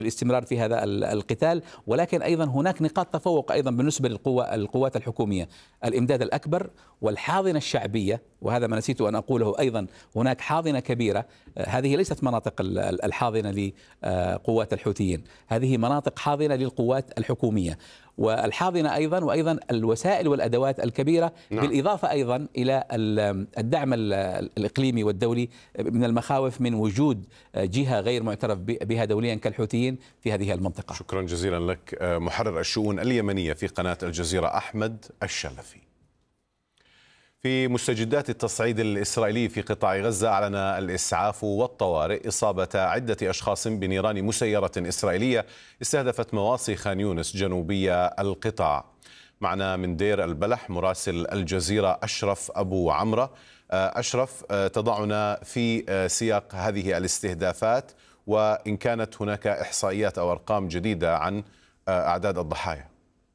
الاستمرار في هذا القتال، ولكن أيضا هناك نقاط تفوق أيضا بالنسبة للقوات الحكومية: الإمداد الأكبر والحاضنة الشعبية. وهذا ما نسيت أن أقوله أيضا، هناك حاضنة كبيرة. هذه ليست مناطق الحاضنة لقوات الحوثيين، هذه مناطق حاضنة للقوات الحكومية. والحاضنة أيضا وأيضا الوسائل والأدوات الكبيرة، بالإضافة أيضا إلى الدعم الإقليمي والدولي من المخاوف من وجود جهة غير معترف بها دوليا كالحوثيين في هذه المنطقة. شكرا جزيلا لك محرر الشؤون اليمنية في قناة الجزيرة أحمد الشلفي. في مستجدات التصعيد الإسرائيلي في قطاع غزة، أعلن الإسعاف والطوارئ إصابة عدة أشخاص بنيران مسيرة إسرائيلية استهدفت مواصي خان يونس جنوبي القطاع. معنا من دير البلح مراسل الجزيرة أشرف أبو عمرة. أشرف، تضعنا في سياق هذه الاستهدافات، وإن كانت هناك إحصائيات أو أرقام جديدة عن أعداد الضحايا.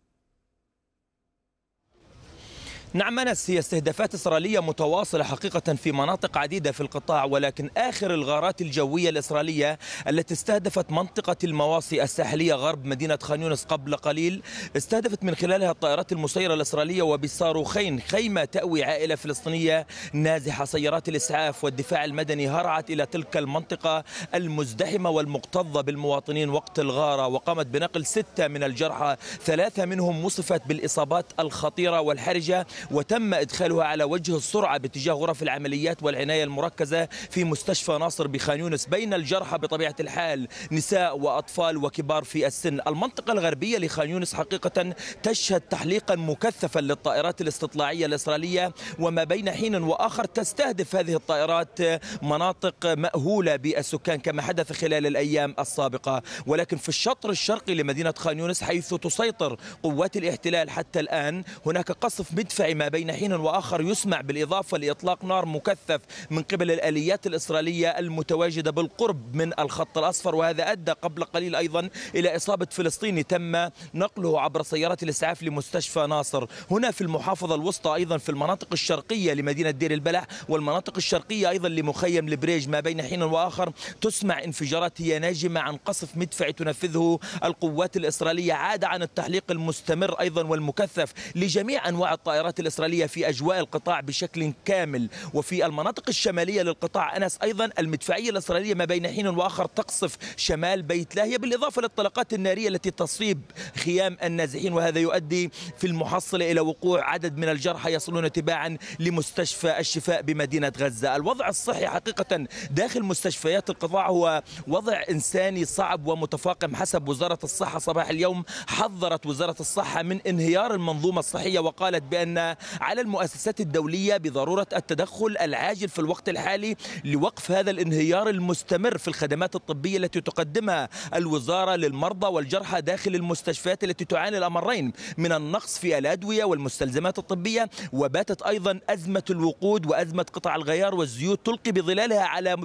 نعم أنس، هي استهدافات إسرائيلية متواصلة حقيقة في مناطق عديدة في القطاع، ولكن آخر الغارات الجوية الإسرائيلية التي استهدفت منطقة المواصي الساحلية غرب مدينة خان يونس قبل قليل، استهدفت من خلالها الطائرات المسيرة الإسرائيلية وبصاروخين خيمة تأوي عائلة فلسطينية نازحة. سيارات الإسعاف والدفاع المدني هرعت إلى تلك المنطقة المزدحمة والمكتظة بالمواطنين وقت الغارة، وقامت بنقل 6 من الجرحى، 3 منهم وصفت بالإصابات الخطيرة والحرجة، وتم إدخالها على وجه السرعة باتجاه غرف العمليات والعناية المركزة في مستشفى ناصر بخان يونس. بين الجرحى بطبيعة الحال نساء وأطفال وكبار في السن. المنطقة الغربية لخان يونس حقيقة تشهد تحليقا مكثفا للطائرات الاستطلاعية الإسرائيلية، وما بين حين وآخر تستهدف هذه الطائرات مناطق مأهولة بالسكان كما حدث خلال الأيام السابقة. ولكن في الشطر الشرقي لمدينة خان يونس حيث تسيطر قوات الاحتلال حتى الآن، هناك قصف مدفعي ما بين حين وآخر يسمع، بالإضافة لإطلاق نار مكثف من قبل الآليات الإسرائيلية المتواجدة بالقرب من الخط الأصفر، وهذا أدى قبل قليل أيضا إلى إصابة فلسطيني تم نقله عبر سيارات الإسعاف لمستشفى ناصر. هنا في المحافظة الوسطى أيضا في المناطق الشرقية لمدينة دير البلح والمناطق الشرقية أيضا لمخيم البريج، ما بين حين وآخر تسمع انفجارات هي ناجمة عن قصف مدفعي تنفذه القوات الإسرائيلية، عاد عن التحليق المستمر أيضا والمكثف لجميع أنواع الطائرات الإسرائيلية في أجواء القطاع بشكل كامل. وفي المناطق الشمالية للقطاع أنس أيضا المدفعية الإسرائيلية ما بين حين وآخر تقصف شمال بيت لاهيا، بالإضافة للطلقات النارية التي تصيب خيام النازحين، وهذا يؤدي في المحصلة إلى وقوع عدد من الجرحى يصلون تباعا لمستشفى الشفاء بمدينة غزة. الوضع الصحي حقيقة داخل مستشفيات القطاع هو وضع إنساني صعب ومتفاقم. حسب وزارة الصحة صباح اليوم حذرت وزارة الصحة من انهيار المنظومة الصحية، وقالت بأن على المؤسسات الدولية بضرورة التدخل العاجل في الوقت الحالي لوقف هذا الانهيار المستمر في الخدمات الطبية التي تقدمها الوزارة للمرضى والجرحى داخل المستشفيات التي تعاني الأمرين من النقص في الأدوية والمستلزمات الطبية. وباتت أيضا أزمة الوقود وأزمة قطع الغيار والزيوت تلقي بظلالها على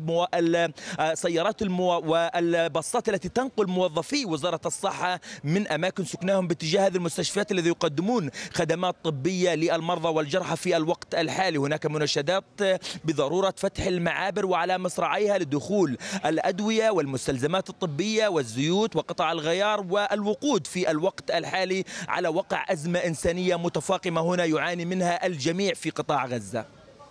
سيارات والباصات التي تنقل موظفي وزارة الصحة من أماكن سكنهم باتجاه هذه المستشفيات الذي يقدمون خدمات طبية للمرضى والجرحى في الوقت الحالي. هناك مناشدات بضرورة فتح المعابر وعلى مصراعيها لدخول الأدوية والمستلزمات الطبية والزيوت وقطع الغيار والوقود في الوقت الحالي على وقع أزمة إنسانية متفاقمة هنا يعاني منها الجميع في قطاع غزة.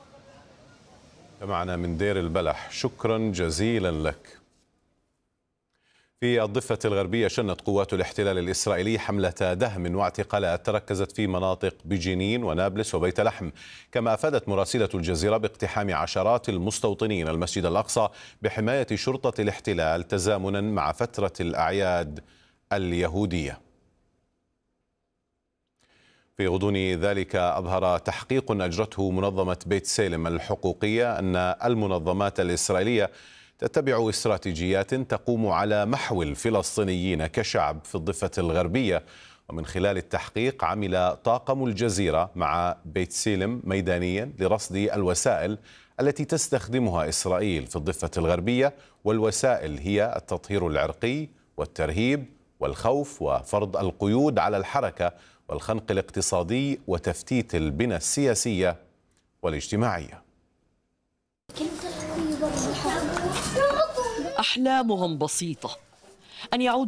معنا من دير البلح، شكرا جزيلا لك. في الضفة الغربية شنت قوات الاحتلال الإسرائيلي حملة دهم واعتقالات تركزت في مناطق بجنين ونابلس وبيت لحم، كما أفادت مراسلة الجزيرة باقتحام عشرات المستوطنين المسجد الأقصى بحماية شرطة الاحتلال تزامنا مع فترة الأعياد اليهودية. في غضون ذلك أظهر تحقيق أجرته منظمة بيت سالم الحقوقية أن المنظمات الإسرائيلية تتبع استراتيجيات تقوم على محو الفلسطينيين كشعب في الضفة الغربية. ومن خلال التحقيق عمل طاقم الجزيرة مع بيت سالم ميدانيا لرصد الوسائل التي تستخدمها إسرائيل في الضفة الغربية، والوسائل هي التطهير العرقي والترهيب والخوف وفرض القيود على الحركة والخنق الاقتصادي وتفتيت البنى السياسية والاجتماعية. أحلامهم بسيطة: أن يعود